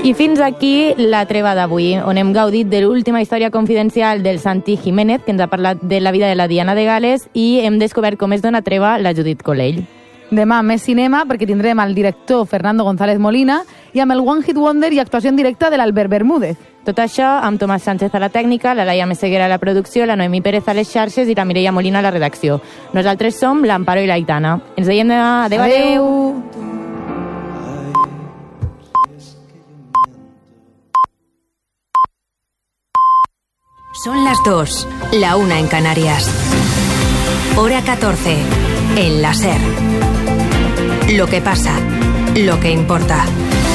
I fins aquí la treva d'avui, on hem gaudit de l'última història confidencial del Santi Jiménez, que ens ha parlat de la vida de la Diana de Gal·les, i hem descobert com es dona treva la Judit Colell. Demà més cinema, perquè tindrem el director Fernando González Molina i amb el One Hit Wonder i actuació en directe de l'Albert Bermúdez. Tot això amb Tomàs Sánchez a la tècnica, la Laia Meseguera a la producció, la Noemí Pérez a les xarxes i la Mireia Molina a la redacció. Nosaltres som l'Amparo i l'Aitana. Ens veiem demà. Adéu, adéu! Son las 2, la 1 en Canarias. Hora 14, en la SER. Lo que pasa, lo que importa.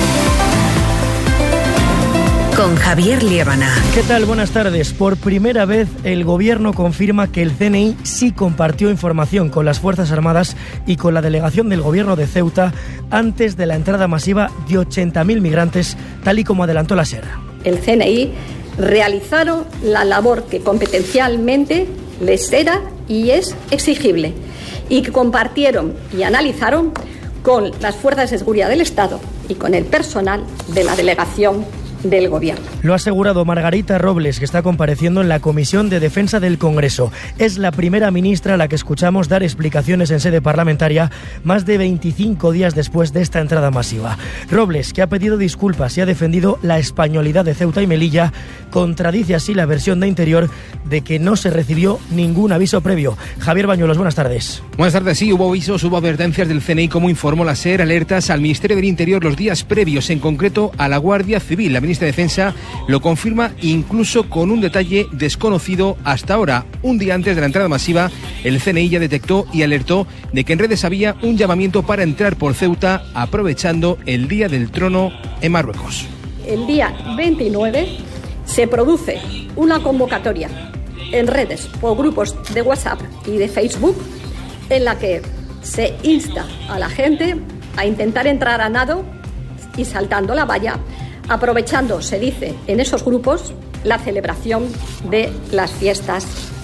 Con Javier Liébana. ¿Qué tal? Buenas tardes. Por primera vez el Gobierno confirma que el CNI sí compartió información con las Fuerzas Armadas y con la delegación del Gobierno de Ceuta antes de la entrada masiva de 80.000 migrantes, tal y como adelantó la SER. El CNI realizaron la labor que competencialmente les era y es exigible y que compartieron y analizaron con las fuerzas de seguridad del Estado y con el personal de la delegación del Gobierno. Lo ha asegurado Margarita Robles, que está compareciendo en la Comisión de Defensa del Congreso. Es la primera ministra a la que escuchamos dar explicaciones en sede parlamentaria más de 25 días después de esta entrada masiva. Robles, que ha pedido disculpas y ha defendido la españolidad de Ceuta y Melilla, contradice así la versión de Interior de que no se recibió ningún aviso previo. Javier Bañuelos, buenas tardes. Buenas tardes, sí, hubo avisos, hubo advertencias del CNI, como informó la SER, alertas al Ministerio del Interior los días previos, en concreto a la Guardia Civil. La ministra de Defensa lo confirma incluso con un detalle desconocido hasta ahora. Un día antes de la entrada masiva, el CNI ya detectó y alertó de que en redes había un llamamiento para entrar por Ceuta aprovechando el Día del Trono en Marruecos. El día 29 se produce una convocatoria en redes por grupos de WhatsApp y de Facebook en la que se insta a la gente a intentar entrar a nado y saltando la valla, aprovechando, se dice en esos grupos, la celebración de las fiestas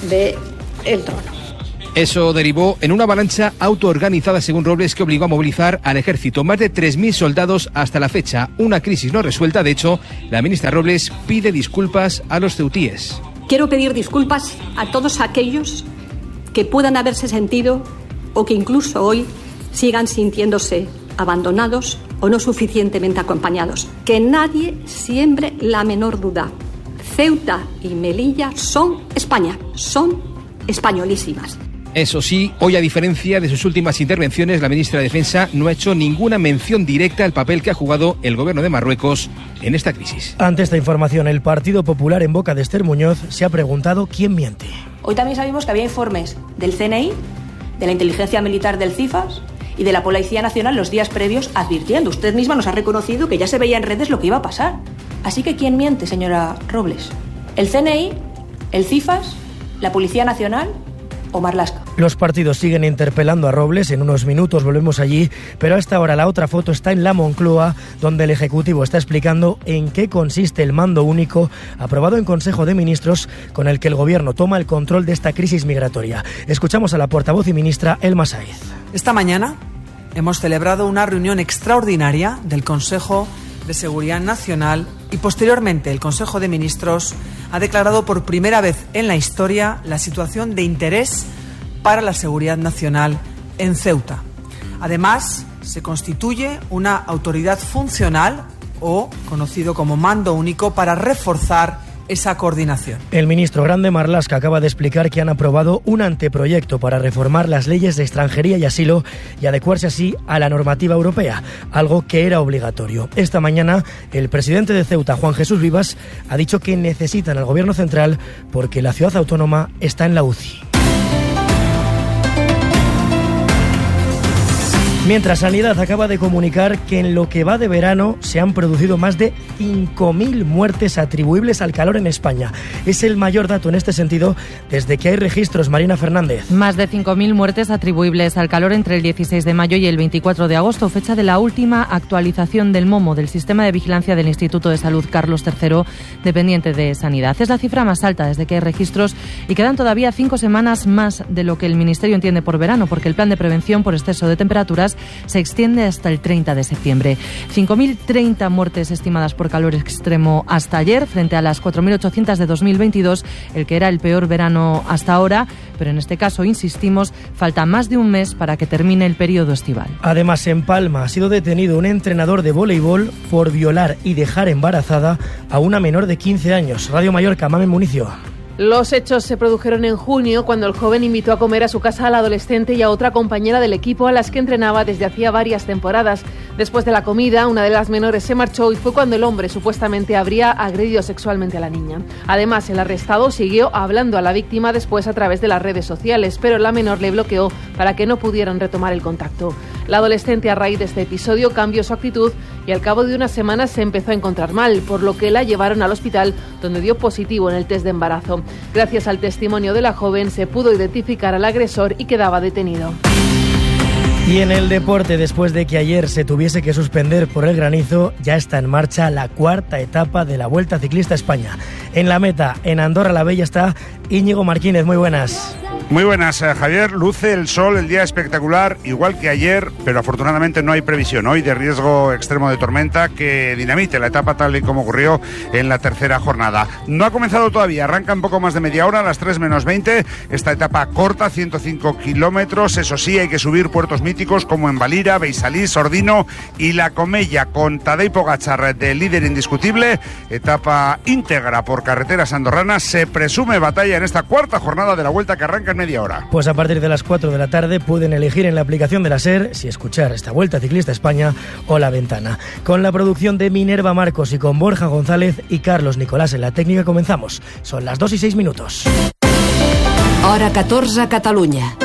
del Trono. Eso derivó en una avalancha autoorganizada, según Robles, que obligó a movilizar al ejército. Más de 3.000 soldados hasta la fecha. Una crisis no resuelta. De hecho, la ministra Robles pide disculpas a los ceutíes. Quiero pedir disculpas a todos aquellos que puedan haberse sentido o que incluso hoy sigan sintiéndose abandonados o no suficientemente acompañados. Que nadie siembre la menor duda. Ceuta y Melilla son España, son españolísimas. Eso sí, hoy, a diferencia de sus últimas intervenciones, la ministra de Defensa no ha hecho ninguna mención directa al papel que ha jugado el gobierno de Marruecos en esta crisis. Ante esta información, el Partido Popular, en boca de Esther Muñoz, se ha preguntado quién miente. Hoy también sabemos que había informes del CNI, de la inteligencia militar del CIFAS y de la Policía Nacional los días previos advirtiendo. Usted misma nos ha reconocido que ya se veía en redes lo que iba a pasar. Así que ¿quién miente, señora Robles? ¿El CNI, el CIFAS, la Policía Nacional o Marlaska? Los partidos siguen interpelando a Robles. En unos minutos volvemos allí, pero hasta ahora la otra foto está en la Moncloa, donde el Ejecutivo está explicando en qué consiste el mando único aprobado en Consejo de Ministros, con el que el Gobierno toma el control de esta crisis migratoria. Escuchamos a la portavoz y ministra Elma Sáez. Esta mañana hemos celebrado una reunión extraordinaria del Consejo de Seguridad Nacional y posteriormente el Consejo de Ministros ha declarado por primera vez en la historia la situación de interés para la seguridad nacional en Ceuta. Además, se constituye una autoridad funcional o conocido como mando único para reforzar esa coordinación. El ministro Grande Marlaska acaba de explicar que han aprobado un anteproyecto para reformar las leyes de extranjería y asilo y adecuarse así a la normativa europea, algo que era obligatorio. Esta mañana, el presidente de Ceuta, Juan Jesús Vivas, ha dicho que necesitan al gobierno central porque la ciudad autónoma está en la UCI. Mientras, Sanidad acaba de comunicar que en lo que va de verano se han producido más de 5.000 muertes atribuibles al calor en España. Es el mayor dato en este sentido desde que hay registros. Marina Fernández. Más de 5.000 muertes atribuibles al calor entre el 16 de mayo y el 24 de agosto, fecha de la última actualización del MOMO, del Sistema de Vigilancia del Instituto de Salud Carlos III, dependiente de Sanidad. Es la cifra más alta desde que hay registros y quedan todavía 5 semanas más de lo que el Ministerio entiende por verano, porque el plan de prevención por exceso de temperaturas país se extiende hasta el 30 de septiembre. 5.030 muertes estimadas por calor extremo hasta ayer, frente a las 4.800 de 2022, el que era el peor verano hasta ahora, pero en este caso, insistimos, falta más de un mes para que termine el periodo estival. Además, en Palma ha sido detenido un entrenador de voleibol por violar y dejar embarazada a una menor de 15 años. Radio Mallorca, Mamen Municio. Los hechos se produjeron en junio, cuando el joven invitó a comer a su casa al adolescente y a otra compañera del equipo a las que entrenaba desde hacía varias temporadas. Después de la comida, una de las menores se marchó y fue cuando el hombre supuestamente habría agredido sexualmente a la niña. Además, el arrestado siguió hablando a la víctima después a través de las redes sociales, pero la menor le bloqueó para que no pudieran retomar el contacto. La adolescente, a raíz de este episodio, cambió su actitud y al cabo de unas semanas se empezó a encontrar mal, por lo que la llevaron al hospital, donde dio positivo en el test de embarazo. Gracias al testimonio de la joven se pudo identificar al agresor y quedaba detenido. Y en el deporte, después de que ayer se tuviese que suspender por el granizo, ya está en marcha la cuarta etapa de la Vuelta Ciclista a España. En la meta, en Andorra la Vella, está Íñigo Martínez. Muy buenas. Muy buenas, Javier. Luce el sol, el día espectacular, igual que ayer, pero afortunadamente no hay previsión hoy de riesgo extremo de tormenta que dinamite la etapa tal y como ocurrió en la tercera jornada. No ha comenzado todavía, arranca un poco más de media hora, a las 3 menos 20. Esta etapa corta, 105 kilómetros. Eso sí, hay que subir puertos míticos como en Valira, Beisalís, Ordino y La Comella, con Tadej Pogačar de líder indiscutible. Etapa íntegra por carreteras andorranas. Se presume batalla en esta cuarta jornada de la Vuelta, que arranca en media hora. Pues a partir de las 4 de la tarde pueden elegir en la aplicación de la SER si escuchar esta Vuelta Ciclista a España o La Ventana. Con la producción de Minerva Marcos y con Borja González y Carlos Nicolás en la técnica comenzamos. Son las 2:06. Hora 14 a Catalunya.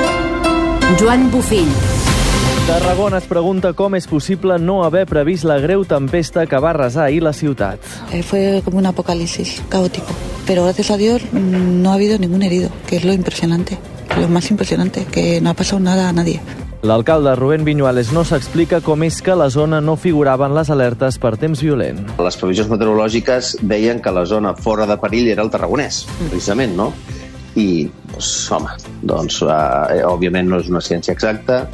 Joan Bufill. Tarragona es pregunta com és possible no haver previst la greu tempesta que va arrasar ahir la ciutat. Fue como un apocalipsis caótico, pero gracias a Dios no ha habido ningún herido, que es lo impresionante, lo más impresionante, que no ha pasado nada a nadie. L'alcalde Rubén Viñuales no s'explica com és que a la zona no figuraven les alertes per temps violent. Les previsions meteorològiques deien que la zona fora de perill era el Tarragonès, precisament, no? I, doncs, òbviament no és una ciència exacta,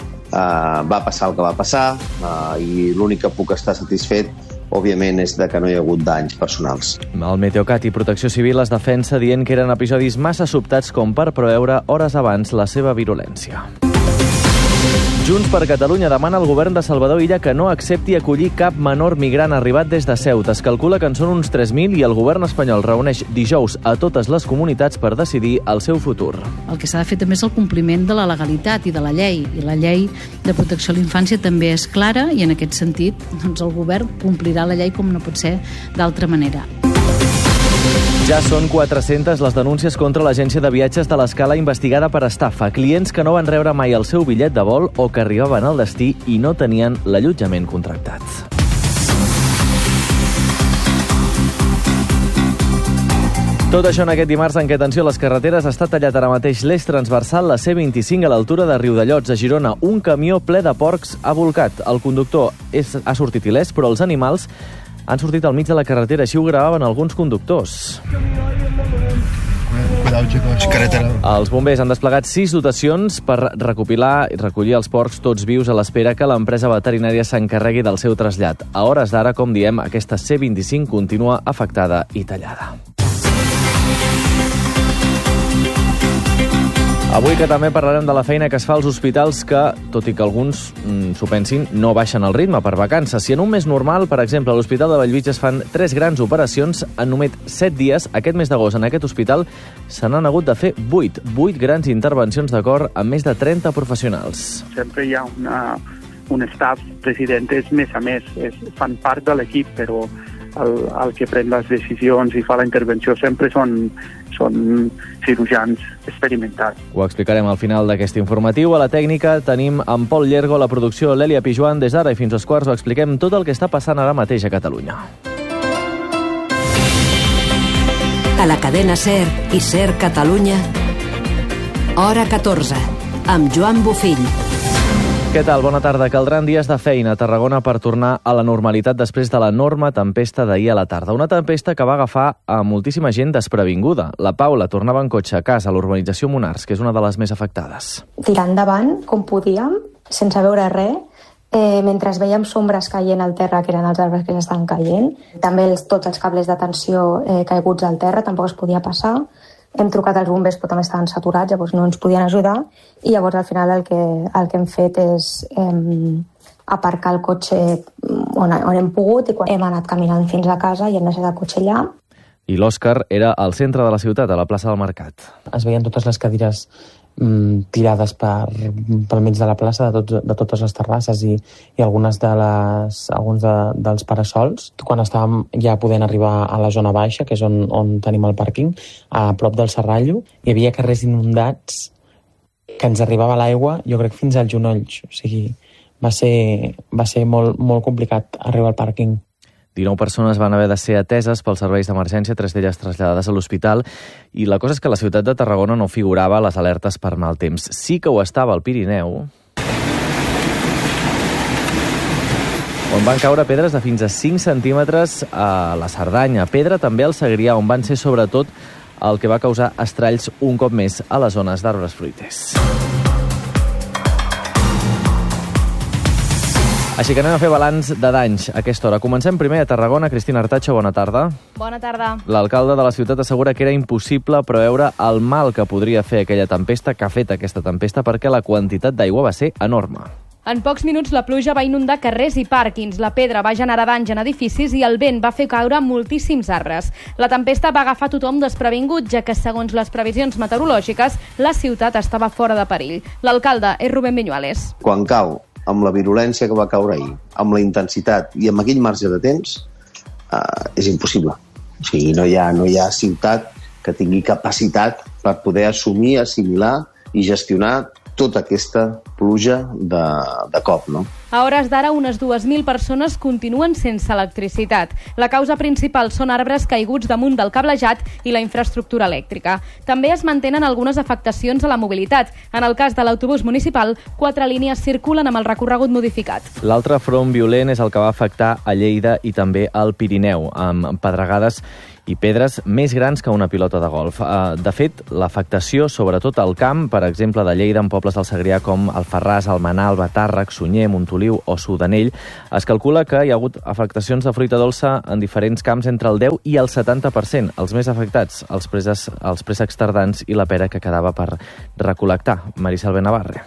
va passar el que va passar i l'únic que puc estar satisfet, òbviament, és de que no hi ha hagut danys personals. El Meteocat i Protecció Civil es defensa dient que eren episodis massa sobtats com per preveure hores abans la seva virulència. Junts per Catalunya demana al govern de Salvador Illa que no accepti acollir cap menor migrant arribat des de Ceuta. Es calcula que en són uns 3.000 i el govern espanyol reuneix dijous a totes les comunitats per decidir el seu futur. El que s'ha de fer també és el compliment de la legalitat i de la llei. I la llei de protecció a la infància també és clara i en aquest sentit doncs, el govern complirà la llei com no pot ser d'altra manera. Ja són 400 les denúncies contra l'agència de viatges de l'Escala investigada per estafa. Clients que no van rebre mai el seu bitllet de vol o que arribaven al destí i no tenien l'allotjament contractat. Tot això en aquest dimarts en què, atenció, a les carreteres està tallat ara mateix l'eix transversal, la C25 a l'altura de Riudellots, a Girona. Un camió ple de porcs ha volcat. El conductor ha sortit il·lès, però els animals han sortit al mig de la carretera, així ho gravaven alguns conductors. Els bombers han desplegat 6 dotacions per recopilar i recollir els porcs tots vius a l'espera que l'empresa veterinària s'encarregui del seu trasllat. A hores d'ara, com diem, aquesta C25 continua afectada i tallada. Avui que també parlarem de la feina que es fa als hospitals que, tot i que alguns s'ho pensin, no baixen el ritme per vacances. Si en un mes normal, per exemple, a l'Hospital de Bellvitge es fan 3 grans operacions, en només 7 dies, aquest mes d'agost en aquest hospital se n'han hagut de fer 8 grans intervencions de cor amb més de 30 professionals. Sempre hi ha un staff residentes més a més, fan part de l'equip, però el que pren les decisions i fa la intervenció sempre són cirurgians experimentats. Ho explicarem al final d'aquest informatiu. A la tècnica tenim en Pol Llergo, a la producció l'Èlia Pijuan. Des d'ara i fins als quarts ho expliquem tot el que està passant ara mateix a Catalunya. A la cadena SER i SER Catalunya, hora 14, amb Joan Bufill. Què tal? Bona tarda. Caldran dies de feina a Tarragona per tornar a la normalitat després de l'enorme tempesta d'ahir a la tarda. Una tempesta que va agafar a moltíssima gent desprevinguda. La Paula tornava en cotxe a casa a l'urbanització Monars, que és una de les més afectades. Tirar endavant com podíem sense veure res, mentre veiem sombres caient al terra, que eren els arbres que s'estan caient. També tots els cables de tensió caiguts al terra, tampoc es podia passar. Hem trucat als bombers, però també estaven saturats, llavors no ens podien ajudar. I llavors al final el que hem fet és aparcar el cotxe on hem pogut, i quan hem anat caminant fins a casa i hem deixat el cotxe allà. I l'Òscar era al centre de la ciutat, a la plaça del Mercat. Es veien totes les cadires tirades pel mig de la plaça, de totes les terrasses i alguns dels parasols. Quan estàvem ja podent arribar a la zona baixa, que és on tenim el pàrquing, a prop del Serrallo, hi havia carrers inundats que ens arribava l'aigua, jo crec, fins als genolls. O sigui, va ser molt, molt complicat arribar al pàrquing. 19 persones van haver de ser ateses pels serveis d'emergència, 3 d'elles traslladades a l'hospital, i la cosa és que la ciutat de Tarragona no figurava a les alertes per mal temps. Sí que ho estava al Pirineu, on van caure pedres de fins a 5 centímetres a la Cerdanya. Pedra també al Segrià, on van ser sobretot el que va causar estralls un cop més a les zones d'arbres fruiters. Així que anem a fer balanç de danys a aquesta hora. Comencem primer a Tarragona. Cristina Artacho, bona tarda. Bona tarda. L'alcalde de la ciutat assegura que era impossible preveure el mal que podria fer aquella tempesta, que ha fet aquesta tempesta, perquè la quantitat d'aigua va ser enorme. En pocs minuts la pluja va inundar carrers i pàrquings, la pedra va generar danys en edificis i el vent va fer caure moltíssims arbres. La tempesta va agafar tothom desprevingut, ja que, segons les previsions meteorològiques, la ciutat estava fora de perill. L'alcalde és Rubén Viñuales. Quan cau amb la virulència que va caure ahir, amb la intensitat i amb aquell marge de temps, és impossible. O sigui, no hi ha ciutat que tingui capacitat per poder assumir, assimilar i gestionar tota aquesta pluja de cop, no? A hores d'ara, unes 2.000 persones continuen sense electricitat. La causa principal són arbres caiguts damunt del cablejat i la infraestructura elèctrica. També es mantenen algunes afectacions a la mobilitat. En el cas de l'autobús municipal, 4 línies circulen amb el recorregut modificat. L'altre front violent és el que va afectar a Lleida i també al Pirineu, amb pedregades i pedres més grans que una pilota de golf. De fet, l'afectació, sobretot al camp, per exemple, de Lleida, en pobles del Segrià com Alfarràs, Almenar, Albatàrrec, Sunyer, Montoliu o Sudanell, es calcula que hi ha hagut afectacions de fruita dolça en diferents camps entre el 10 i el 70%. Els més afectats, els préssecs tardans i la pera que quedava per recol·lectar. Maricel Benavarre.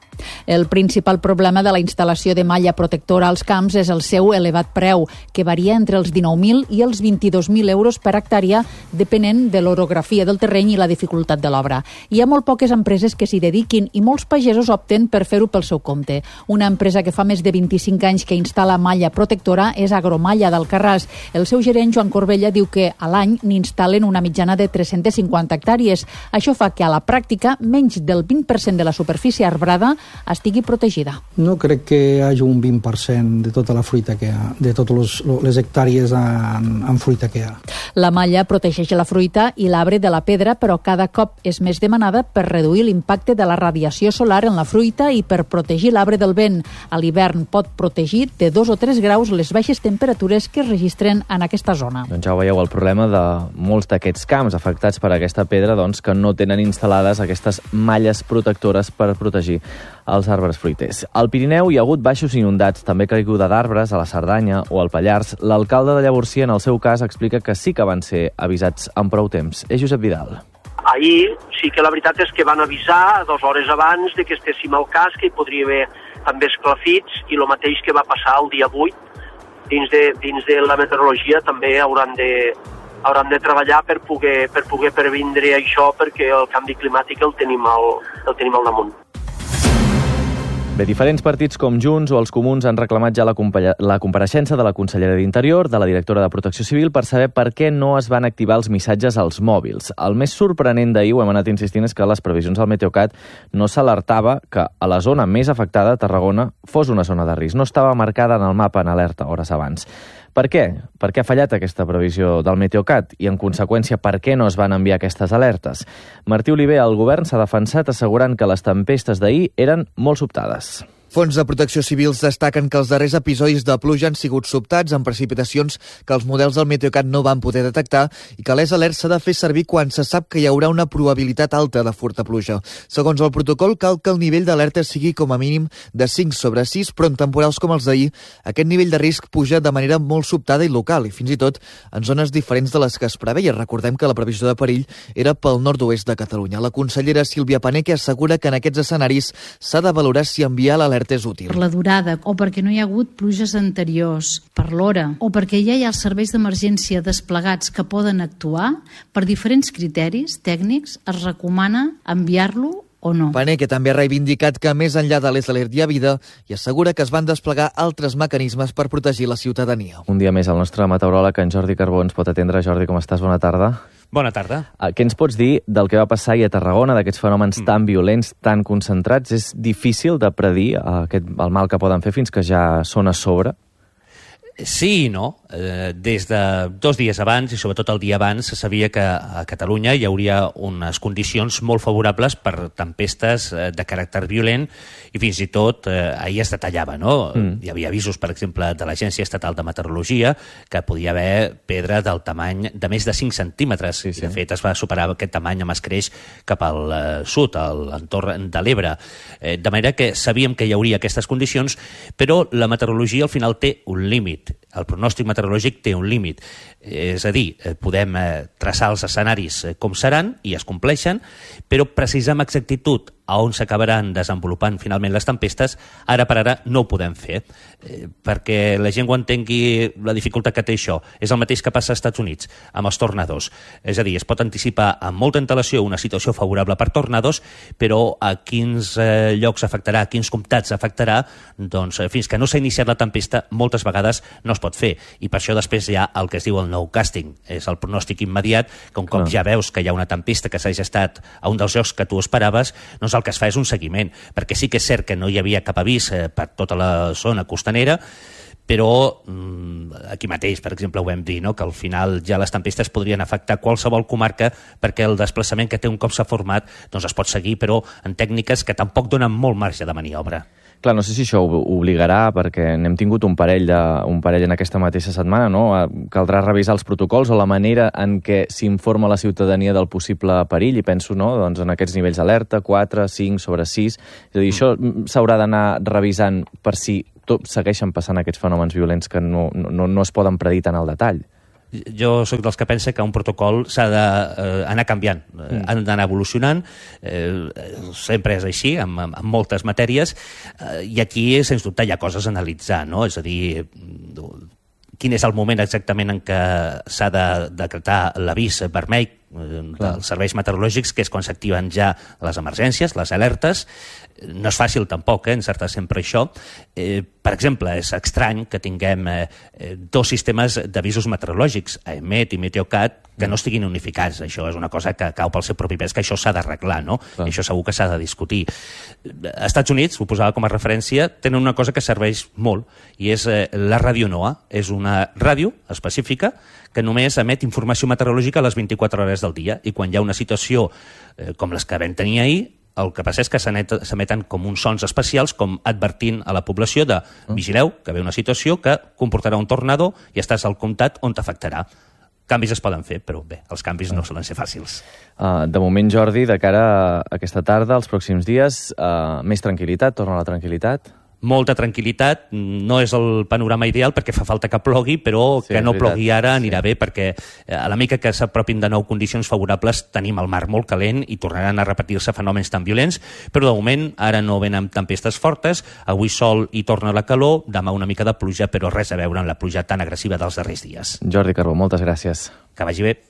El principal problema de la instal·lació de malla protectora als camps és el seu elevat preu, que varia entre els 19.000 i els 22.000 euros per hectàrea, depenent de l'orografia del terreny i la dificultat de l'obra. Hi ha molt poques empreses que s'hi dediquin i molts pagesos opten per fer-ho pel seu compte. Una empresa que fa més de 25 anys que instal·la malla protectora és Agromalla d'Alcarràs. El seu gerent, Joan Corbella, diu que a l'any n'instal·len una mitjana de 350 hectàrees. Això fa que a la pràctica menys del 20% de la superfície arbrada estigui protegida. No crec que hi hagi un 20% de tota la fruita que hi ha, de totes les hectàrees en fruita que hi ha. La malla protegeix la fruita i l'arbre de la pedra, però cada cop és més demanada per reduir l'impacte de la radiació solar en la fruita i per protegir l'arbre del vent. A l'hivern pot protegir de 2 o 3 graus les baixes temperatures que es registren en aquesta zona. Doncs ja ho veieu, el problema de molts d'aquests camps afectats per aquesta pedra, doncs, que no tenen instal·lades aquestes malles protectores per protegir els arbres fruiters. Al Pirineu hi ha hagut baixos inundats, també caiguda d'arbres a la Cerdanya o al Pallars. L'alcalde de Llavorsí, en el seu cas, explica que sí que van ser avisats amb prou temps. És Josep Vidal. Ahir sí que la veritat és que van avisar 2 hores abans de que estéssim al cas, que hi podria haver també esclafits, i el mateix que va passar el dia 8. Dins de la meteorologia també hauran de treballar per poder previndre això, perquè el canvi climàtic el tenim al damunt. Bé, diferents partits com Junts o els Comuns han reclamat ja la compareixença de la consellera d'Interior, de la directora de Protecció Civil, per saber per què no es van activar els missatges als mòbils. El més sorprenent d'ahir, ho hem anat insistint, és que les previsions del Meteocat no s'alertava que a la zona més afectada, Tarragona, fos una zona de risc. No estava marcada en el mapa en alerta hores abans. Per què? Per què ha fallat aquesta previsió del Meteocat? I, en conseqüència, per què no es van enviar aquestes alertes? Martí Oliver, el govern s'ha defensat assegurant que les tempestes d'ahir eren molt sobtades. Fons de protecció civils destaquen que els darrers episodis de pluja han sigut sobtats amb precipitacions que els models del Meteocat no van poder detectar i que les alerts s'ha de fer servir quan se sap que hi haurà una probabilitat alta de forta pluja. Segons el protocol, cal que el nivell d'alerta sigui com a mínim de 5/6, però en temporals com els d'ahir, aquest nivell de risc puja de manera molt sobtada i local, i fins i tot en zones diferents de les que es preveia. Recordem que la previsió de perill era pel nord-oest de Catalunya. La consellera Sílvia Paneque assegura que en aquests escenaris s'ha de valorar si enviar l'alerta és útil. Per la durada, o perquè no hi ha hagut pluges anteriors, per l'hora, o perquè ja hi ha els serveis d'emergència desplegats que poden actuar, per diferents criteris tècnics es recomana enviar-lo o no. Paneque també ha reivindicat que més enllà de l'Esler hi ha vida i assegura que es van desplegar altres mecanismes per protegir la ciutadania. Un dia més el nostre meteoròleg, en Jordi Carbó, ens pot atendre. Jordi, com estàs? Bona tarda. Bona tarda. Què ens pots dir del que va passar ahir a Tarragona, d'aquests fenòmens tan violents, tan concentrats? És difícil de predir el mal que poden fer fins que ja són a sobre? Sí i no. Des de 2 dies abans, i sobretot el dia abans, se sabia que a Catalunya hi hauria unes condicions molt favorables per tempestes de caràcter violent, i fins i tot ahir es detallava, no? Hi havia avisos, per exemple, de l'Agència Estatal de Meteorologia que podia haver pedra del tamany de més de 5 centímetres. I de fet es va superar aquest tamany amb escreix cap al sud, a l'entorn de l'Ebre. De manera que sabíem que hi hauria aquestes condicions, però la meteorologia al final té un límit. El pronòstic meteorològic té un límit. És a dir, podem traçar els escenaris com seran i es compleixen, però precisar amb exactitud a on s'acabaran desenvolupant finalment les tempestes, ara per ara no ho podem fer. Perquè la gent ho entengui, la dificultat que té això. És el mateix que passa als Estats Units amb els tornados. És a dir, es pot anticipar amb molta antelació una situació favorable per tornados, però a quins llocs afectarà, a quins comtats afectarà, doncs fins que no s'ha iniciat la tempesta, moltes vegades no es pot fer. I per això després hi ha el que es diu el nowcasting. És el pronòstic immediat, que un cop ja veus que hi ha una tempesta que s'ha gestat a un dels llocs que tu esperaves, doncs el que es fa és un seguiment, perquè sí que és cert que no hi havia cap avís per tota la zona costanera, però aquí mateix, per exemple, ho vam dir, no? Que al final ja les tempestes podrien afectar qualsevol comarca perquè el desplaçament que té un cop s'ha format doncs es pot seguir, però en tècniques que tampoc donen molt marge de maniobra. Clar, no sé si això obligarà, perquè n'hem tingut un parell en aquesta mateixa setmana, no? Caldrà revisar els protocols o la manera en què s'informa la ciutadania del possible perill, i penso, no?, doncs en aquests nivells d'alerta, 4, 5/6, és a dir, això s'haurà d'anar revisant per si segueixen passant aquests fenòmens violents que no es poden predir tan al detall. Jo sóc dels que pensa que un protocol s'ha d'anar canviant, han d'anar evolucionant, sempre és així, amb moltes matèries, i aquí, sens dubte, hi ha coses a analitzar, no? És a dir, quin és el moment exactament en què s'ha de decretar l'avís vermell dels serveis meteorològics, que és quan s'activen ja les emergències, les alertes. No és fàcil tampoc, encertar sempre això. Per exemple, és estrany que tinguem 2 sistemes d'avisos meteorològics, EMET i Meteocat, que no estiguin unificats. Això és una cosa que cau pel seu propi pes, que això s'ha d'arreglar, no? I això segur que s'ha de discutir. Als Estats Units, ho posava com a referència, tenen una cosa que serveix molt, i és la ràdio NOAA. És una ràdio específica que només emet informació meteorològica a les 24 hores del dia, i quan hi ha una situació com les que vam tenir ahir, el que passa és que s'emeten com uns sons especials, com advertint a la població de vigileu, que ve una situació que comportarà un tornado i estàs al comtat on t'afectarà. Canvis es poden fer, però bé, els canvis no solen ser fàcils. De moment, Jordi, de cara a aquesta tarda, els pròxims dies, més tranquil·litat, torna a la tranquil·litat? Molta tranquil·litat, no és el panorama ideal perquè fa falta que plogui, però que no plogui ara anirà bé, perquè a la mica que s'apropin de nou condicions favorables tenim el mar molt calent i tornaran a repetir-se fenòmens tan violents, però de moment ara no venen tempestes fortes, avui sol i torna la calor, demà una mica de pluja, però res a veure amb la pluja tan agressiva dels darrers dies. Jordi Carbó, moltes gràcies. Que vagi bé.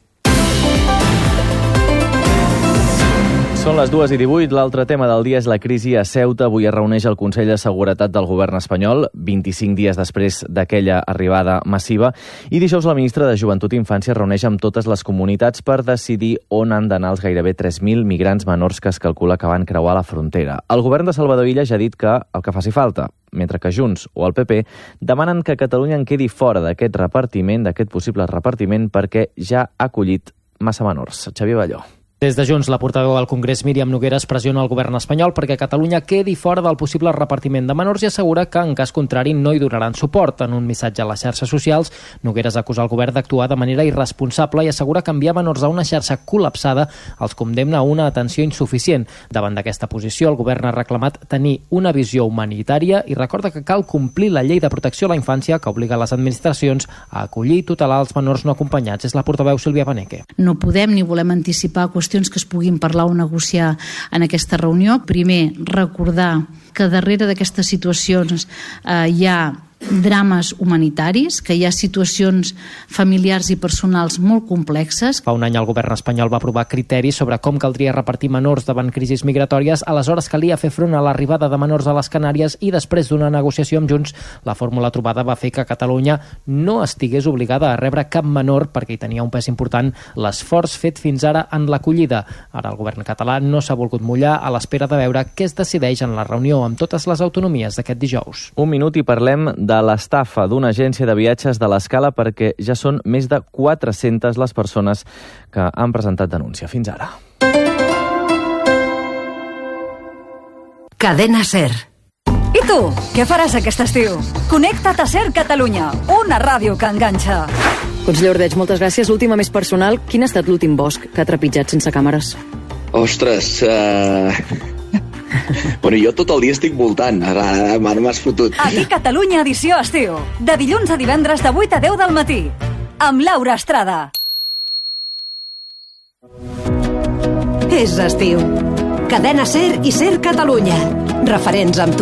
Són les 2:18. L'altre tema del dia és la crisi a Ceuta. Avui es reuneix el Consell de Seguretat del govern espanyol, 25 dies després d'aquella arribada massiva. I dijous la ministra de Joventut i Infància es reuneix amb totes les comunitats per decidir on han d'anar els gairebé 3.000 migrants menors que es calcula que van creuar la frontera. El govern de Salvador Illa ja ha dit que el que faci falta, mentre que Junts o el PP demanen que Catalunya en quedi fora d'aquest repartiment, d'aquest possible repartiment, perquè ja ha acollit massa menors. Xavier Balló. Des de Junts, la portaveu al Congrés, Míriam Nogueras, pressiona el govern espanyol perquè Catalunya quedi fora del possible repartiment de menors i assegura que, en cas contrari, no hi donaran suport. En un missatge a les xarxes socials, Nogueras acusa el govern d'actuar de manera irresponsable i assegura que enviar menors a una xarxa col·lapsada els condemna a una atenció insuficient. Davant d'aquesta posició, el govern ha reclamat tenir una visió humanitària i recorda que cal complir la llei de protecció a la infància que obliga les administracions a acollir i tutelar els menors no acompanyats. És la portaveu Sílvia Paneque. No podem ni volem anticipar qüestions que es puguin parlar o negociar en aquesta reunió. Primer, recordar que darrere d'aquestes situacions hi ha drames humanitaris, que hi ha situacions familiars i personals molt complexes. Fa un any el govern espanyol va aprovar criteris sobre com caldria repartir menors davant crisis migratòries. Aleshores calia fer front a l'arribada de menors a les Canàries i després d'una negociació amb Junts, la fórmula trobada va fer que Catalunya no estigués obligada a rebre cap menor perquè hi tenia un pes important l'esforç fet fins ara en l'acollida. Ara el govern català no s'ha volgut mullar a l'espera de veure què es decideix en la reunió amb totes les autonomies d'aquest dijous. Un minut i parlem de l'estafa d'una agència de viatges de l'Escala perquè ja són més de 400 les persones que han presentat denúncia fins ara. Cadena SER. I tu, què faràs aquest estiu? Connecta't a SER Catalunya, una ràdio que enganxa. Conseller Ordeig, moltes gràcies. L'última més personal, quin ha estat l'últim bosc que ha trepitjat sense càmeres? Ostres, bueno, jo tot el dia estic voltant. Ara m'has fotut. Aquí Catalunya edició estiu. De dilluns a divendres de 8 a 10 del matí. Amb Laura Estrada. És estiu. Cadena SER i SER Catalunya. Referents amb tu.